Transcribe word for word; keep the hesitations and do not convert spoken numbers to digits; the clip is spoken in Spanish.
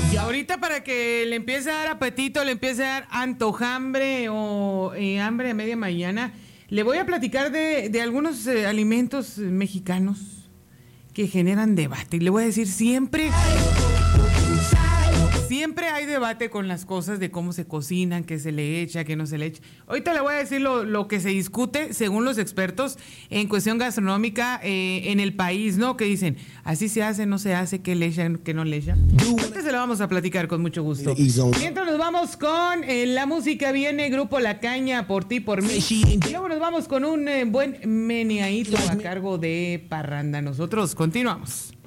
Y ahorita para que le empiece a dar apetito, le empiece a dar antojambre o eh, hambre a media mañana, le voy a platicar de, de algunos eh, alimentos mexicanos que generan debate. Y le voy a decir siempre... Siempre hay debate con las cosas de cómo se cocinan, qué se le echa, qué no se le echa. Ahorita le voy a decir lo, lo que se discute según los expertos en cuestión gastronómica eh, en el país, ¿no? Que dicen, así se hace, no se hace, qué le echan, qué no le echan. Ahorita se lo vamos a platicar con mucho gusto. Mientras nos vamos con eh, la música, viene Grupo La Caña, Por Ti, Por Mí. Y luego nos vamos con un eh, buen meneadito a cargo de Parranda. Nosotros continuamos.